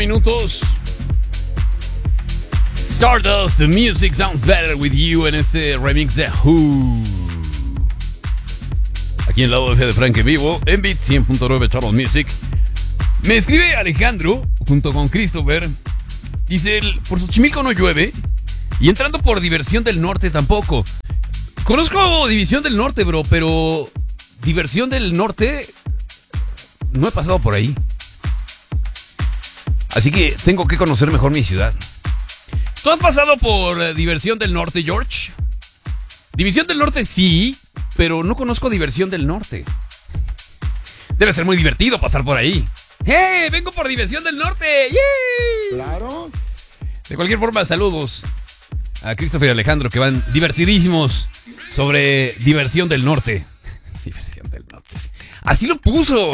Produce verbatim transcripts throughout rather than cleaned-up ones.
Minutos. Stardust, the music sounds better with you en este remix de Who. Aquí en el lado F de Frank en vivo, en Beat cien punto nueve Charles Music. Me escribe Alejandro, junto con Christopher. Dice, el, por Xochimilco no llueve. Y entrando por Diversión del Norte tampoco. Conozco División del Norte, bro, pero Diversión del Norte no he pasado por ahí. Así que tengo que conocer mejor mi ciudad. ¿Tú has pasado por uh, Diversión del Norte, George? División del Norte sí, pero no conozco Diversión del Norte. Debe ser muy divertido pasar por ahí. ¡Hey! ¡Vengo por Diversión del Norte! ¡Yay! Claro. De cualquier forma, saludos a Christopher y Alejandro, que van divertidísimos sobre Diversión del Norte. Diversión del Norte. ¡Así lo puso!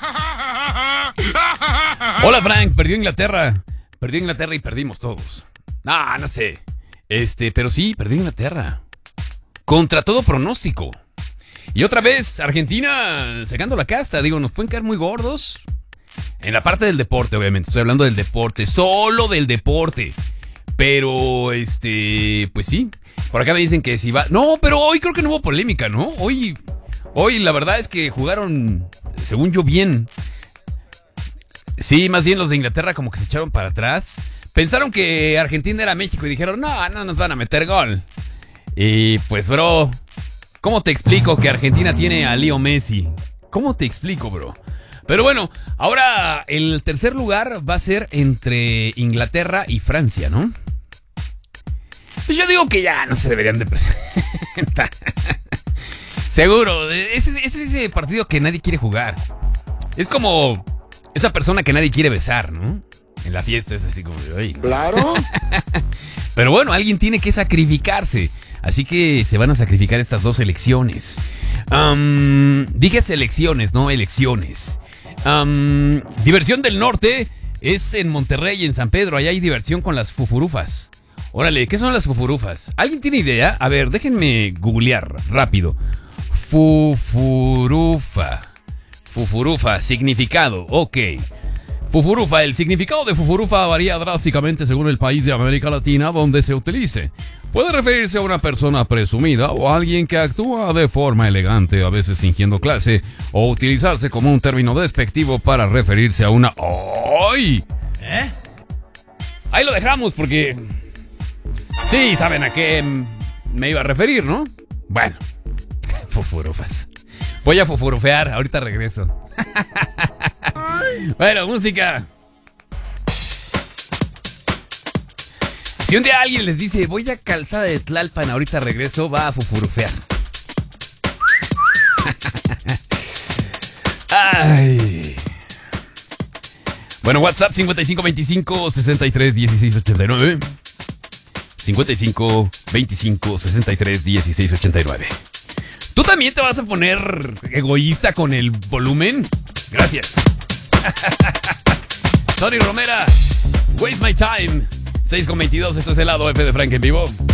Hola, Frank. Perdió Inglaterra. Perdió Inglaterra y perdimos todos. Ah, no sé. Este, pero sí, perdió Inglaterra. Contra todo pronóstico. Y otra vez, Argentina sacando la casta. Digo, nos pueden caer muy gordos. En la parte del deporte, obviamente. Estoy hablando del deporte. Solo del deporte. Pero, este, pues sí. Por acá me dicen que si va... No, pero hoy creo que no hubo polémica, ¿no? Hoy, hoy la verdad es que jugaron, según yo, bien. Sí, más bien los de Inglaterra como que se echaron para atrás. Pensaron que Argentina era México y dijeron, no, no nos van a meter gol. Y pues, bro, ¿cómo te explico que Argentina tiene a Leo Messi? ¿Cómo te explico, bro? Pero bueno, ahora el tercer lugar va a ser entre Inglaterra y Francia, ¿no? Pues yo digo que ya no se deberían de presentar. Seguro, ese es ese partido que nadie quiere jugar. Es como esa persona que nadie quiere besar, ¿no? En la fiesta es así como... Ay, ¿no? Claro. Pero bueno, alguien tiene que sacrificarse. Así que se van a sacrificar estas dos elecciones. Um, dije selecciones, no elecciones. Um, Diversión del Norte es en Monterrey y en San Pedro. Allá hay diversión con las fufurufas. Órale, ¿qué son las fufurufas? ¿Alguien tiene idea? A ver, déjenme googlear rápido. Fufurufa. Fufurufa, significado, ok. Fufurufa, el significado de fufurufa varía drásticamente según el país de América Latina donde se utilice. Puede referirse a una persona presumida o a alguien que actúa de forma elegante, a veces fingiendo clase, o utilizarse como un término despectivo para referirse a una... ¡Ay! ¿Eh? Ahí lo dejamos porque... Sí, saben a qué me iba a referir, ¿no? Bueno, fufurufas. Voy a fufurufear, ahorita regreso. Bueno, música. Si un día alguien les dice, voy a Calzada de Tlalpan, ahorita regreso, va a fufurufear. Ay. Bueno, WhatsApp cincuenta y cinco veinticinco sesenta y tres dieciséis ochenta y nueve. cincuenta y cinco veinticinco sesenta y tres dieciséis ochenta y nueve. ¿Tú también te vas a poner egoísta con el volumen? Gracias. Tony Romera, Waste My Time. seis con veintidós, esto es el lado F de Frank en vivo.